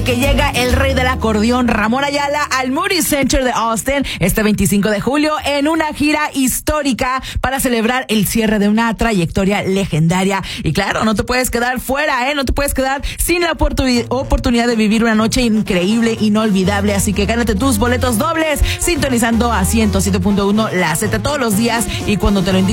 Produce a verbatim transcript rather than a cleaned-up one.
porque llega el rey del acordeón, Ramón Ayala, al Moody Center de Austin este veinticinco de julio en una gira histórica para celebrar el cierre de una trayectoria legendaria. Y claro, no te puedes quedar fuera, ¿eh? No te puedes quedar sin la oportun- oportunidad de vivir una noche increíble, inolvidable. Así que gánate tus boletos dobles sintonizando a ciento siete punto uno La Z todos los días y cuando te lo indique